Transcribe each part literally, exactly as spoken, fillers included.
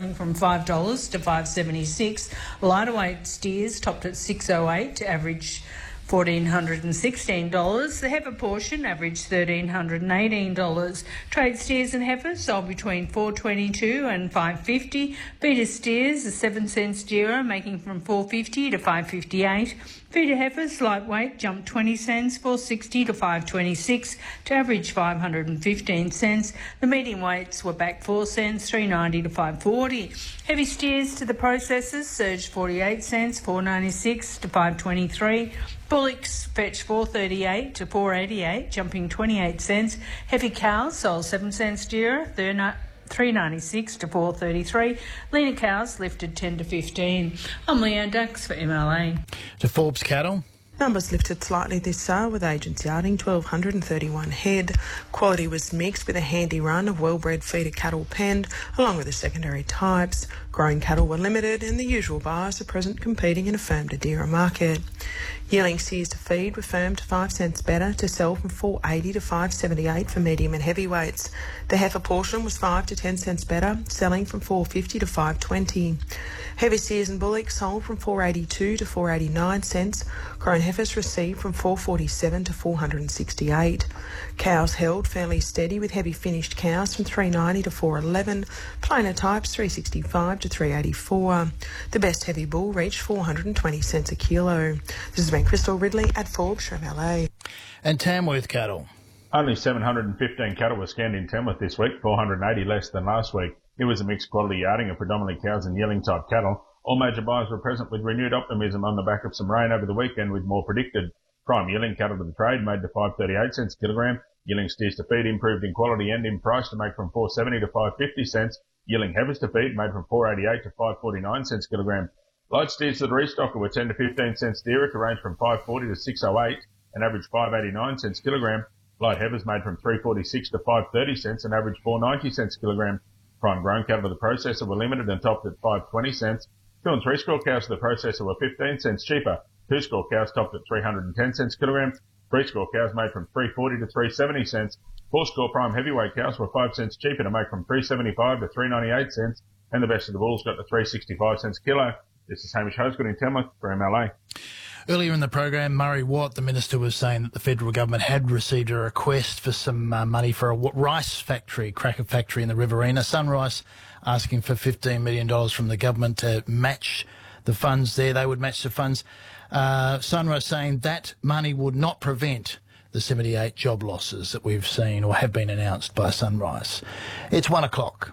jumping from five dollars to five dollars seventy-six. Lighter weight steers topped at six dollars oh eight to average one thousand four hundred sixteen dollars. The heifer portion averaged one thousand three hundred eighteen dollars. Trade steers and heifers sold between four dollars twenty-two and five dollars fifty. Feeder steers, a seven cents dearer, making from four dollars fifty to five dollars fifty-eight. Feeder heifers, lightweight, jumped twenty cents, four dollars sixty to five dollars twenty-six, to average five hundred fifteen cents. The medium weights were back four cents, three dollars ninety to five dollars forty. Heavy steers to the processors surged forty-eight cents, four dollars ninety-six to five dollars twenty-three. Bullocks fetched four dollars thirty-eight to four dollars eighty-eight, jumping twenty-eight cents. Heavy cows sold seven cents dearer, three dollars ninety-six to four dollars thirty-three. Leaner cows lifted ten to fifteen. I'm Leanne Dux for M L A. To Forbes cattle. Numbers lifted slightly this sale with agents yarding one thousand two hundred thirty-one head. Quality was mixed with a handy run of well-bred feeder cattle penned, along with the secondary types. Growing cattle were limited and the usual buyers are present competing in a firm to dearer market. Yearling steers to feed were firmed five cents better to sell from four dollars eighty to five dollars seventy-eight for medium and heavyweights. The heifer portion was five to ten cents better, selling from four dollars fifty to five dollars twenty. Heavy steers and bullocks sold from four dollars eighty-two to four dollars eighty-nine cents. Grown heifers received from four dollars forty-seven to four hundred sixty-eight. Cows held fairly steady with heavy finished cows from three dollars ninety to four dollars eleven. Plainer types three dollars sixty-five to three dollars eighty-four. The best heavy bull reached four hundred twenty cents a kilo. This has been Crystal Ridley at Forbes from L A. And Tamworth cattle. Only seven hundred fifteen cattle were scanned in Tamworth this week, four hundred eighty less than last week. It was a mixed quality yarding of predominantly cows and yearling type cattle. All major buyers were present with renewed optimism on the back of some rain over the weekend, with more predicted. Prime yearling cattle to the trade made to five dollars thirty-eight cents a kilogram. Yearling steers to feed improved in quality and in price to make from four dollars seventy to five dollars fifty cents. Yearling heifers to feed made from four dollars eighty-eight to five dollars forty-nine cents a kilogram. Light steers to the restocker were ten to fifteen cents dearer to range from five dollars forty to six dollars oh eight and average five dollars eighty-nine cents a kilogram. Light heifers made from three dollars forty-six to five dollars thirty cents and average four dollars ninety cents a kilogram. Prime grown cattle to the processor were limited and topped at five dollars twenty cents. Two and three score cows to the processor were fifteen cents cheaper. Two score cows topped at three hundred ten cents a kilogram. Three score cows made from three dollars forty to three dollars seventy cents. Four score prime heavyweight cows were five cents cheaper to make from three dollars seventy-five to three dollars ninety-eight cents. And the best of the bulls got to three dollars sixty-five cents a kilo. This is Hamish Hosgood in Tamworth for M L A. Earlier in the program, Murray Watt, the Minister, was saying that the federal government had received a request for some uh, money for a rice factory, cracker factory in the Riverina. Sunrise asking for fifteen million dollars from the government to match the funds there. They would match the funds. Uh, Sunrise saying that money would not prevent the seventy-eight job losses that we've seen or have been announced by Sunrise. It's one o'clock.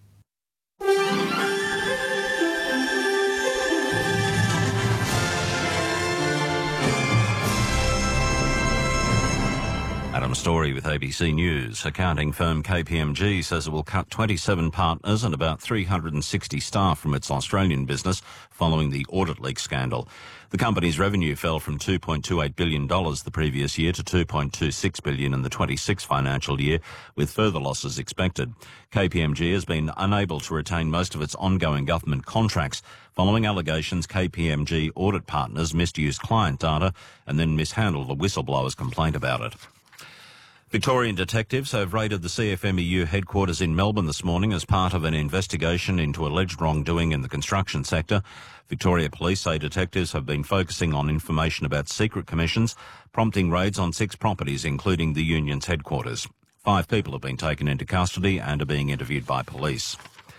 Adam Story with A B C News. Accounting firm K P M G says it will cut twenty-seven partners and about three hundred sixty staff from its Australian business following the audit leak scandal. The company's revenue fell from two point two eight billion dollars the previous year to two point two six billion dollars in the twenty-six financial year, with further losses expected. K P M G has been unable to retain most of its ongoing government contracts following allegations K P M G audit partners misused client data and then mishandled a whistleblower's complaint about it. Victorian detectives have raided the C F M E U headquarters in Melbourne this morning as part of an investigation into alleged wrongdoing in the construction sector. Victoria Police say detectives have been focusing on information about secret commissions, prompting raids on six properties, including the union's headquarters. Five people have been taken into custody and are being interviewed by police.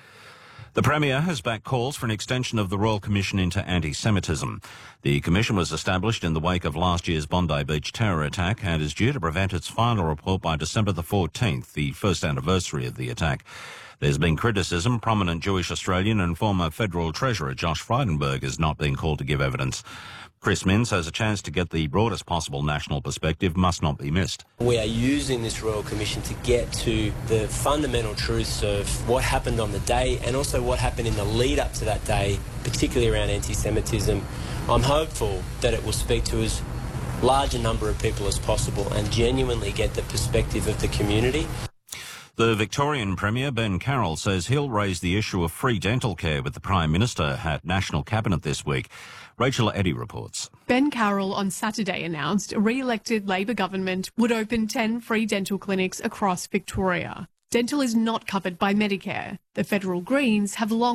The Premier has backed calls for an extension of the Royal Commission into anti-Semitism. The commission was established in the wake of last year's Bondi Beach terror attack and is due to present its final report by December the fourteenth, the first anniversary of the attack. There's been criticism prominent Jewish Australian and former Federal Treasurer Josh Frydenberg has not been called to give evidence. Chris Minns says a chance to get the broadest possible national perspective must not be missed. We are using this Royal Commission to get to the fundamental truths of what happened on the day and also what happened in the lead up to that day, particularly around anti-Semitism. I'm hopeful that it will speak to as large a number of people as possible and genuinely get the perspective of the community. The Victorian Premier, Ben Carroll, says he'll raise the issue of free dental care with the Prime Minister at National Cabinet this week. Rachel Eddy reports. Ben Carroll on Saturday announced a re-elected Labor government would open ten free dental clinics across Victoria. Dental is not covered by Medicare. The federal Greens have long